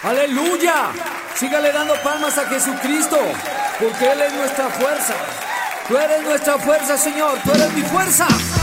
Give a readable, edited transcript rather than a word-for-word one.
Aleluya. Sígale dando palmas a Jesucristo, porque Él es nuestra fuerza. Tú eres nuestra fuerza, Señor. Tú eres mi fuerza.